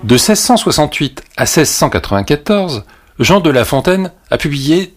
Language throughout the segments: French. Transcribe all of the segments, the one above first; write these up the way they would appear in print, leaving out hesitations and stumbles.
De 1668 à 1694, Jean de La Fontaine a publié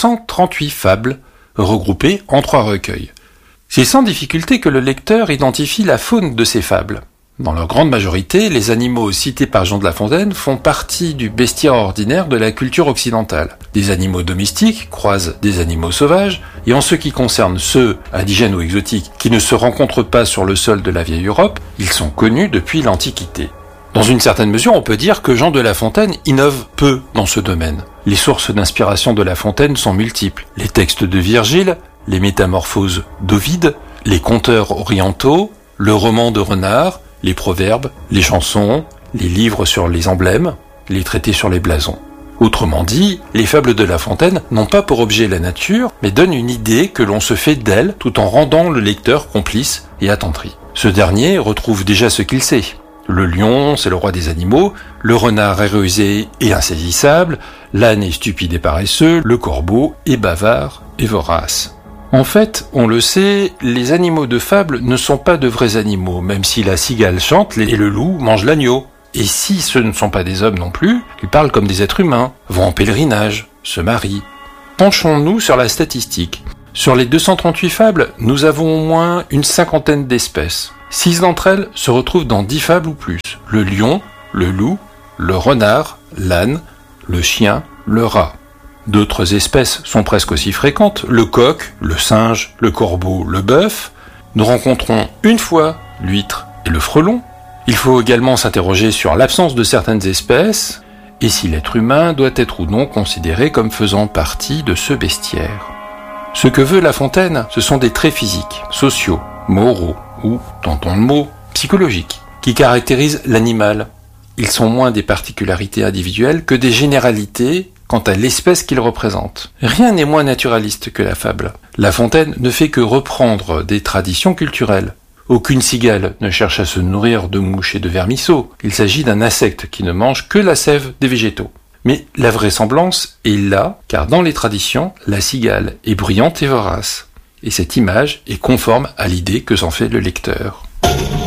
238 fables, regroupées en 3 recueils. C'est sans difficulté que le lecteur identifie la faune de ces fables. Dans leur grande majorité, les animaux cités par Jean de La Fontaine font partie du bestiaire ordinaire de la culture occidentale. Des animaux domestiques croisent des animaux sauvages, et en ce qui concerne ceux, indigènes ou exotiques, qui ne se rencontrent pas sur le sol de la vieille Europe, ils sont connus depuis l'Antiquité. Dans une certaine mesure, on peut dire que Jean de La Fontaine innove peu dans ce domaine. Les sources d'inspiration de La Fontaine sont multiples. Les textes de Virgile, les métamorphoses d'Ovide, les conteurs orientaux, le roman de Renard, les proverbes, les chansons, les livres sur les emblèmes, les traités sur les blasons. Autrement dit, les fables de La Fontaine n'ont pas pour objet la nature, mais donnent une idée que l'on se fait d'elle tout en rendant le lecteur complice et attendri. Ce dernier retrouve déjà ce qu'il sait. Le lion, c'est le roi des animaux, le renard est rusé et insaisissable, l'âne est stupide et paresseux, le corbeau est bavard et vorace. En fait, on le sait, les animaux de fable ne sont pas de vrais animaux, même si la cigale chante et le loup mange l'agneau. Et si ce ne sont pas des hommes non plus, ils parlent comme des êtres humains, vont en pèlerinage, se marient. Penchons-nous sur la statistique. Sur les 238 fables, nous avons au moins une 50aine d'espèces. 6 d'entre elles se retrouvent dans 10 fables ou plus. Le lion, le loup, le renard, l'âne, le chien, le rat. D'autres espèces sont presque aussi fréquentes, le coq, le singe, le corbeau, le bœuf. Nous rencontrons une fois l'huître et le frelon. Il faut également s'interroger sur l'absence de certaines espèces et si l'être humain doit être ou non considéré comme faisant partie de ce bestiaire. Ce que veut La Fontaine, ce sont des traits physiques, sociaux, moraux ou, tentons le mot, psychologiques, qui caractérisent l'animal. Ils sont moins des particularités individuelles que des généralités quant à l'espèce qu'il représente. Rien n'est moins naturaliste que la fable. La Fontaine ne fait que reprendre des traditions culturelles. Aucune cigale ne cherche à se nourrir de mouches et de vermisseaux. Il s'agit d'un insecte qui ne mange que la sève des végétaux. Mais la vraisemblance est là, car dans les traditions, la cigale est bruyante et vorace. Et cette image est conforme à l'idée que s'en fait le lecteur.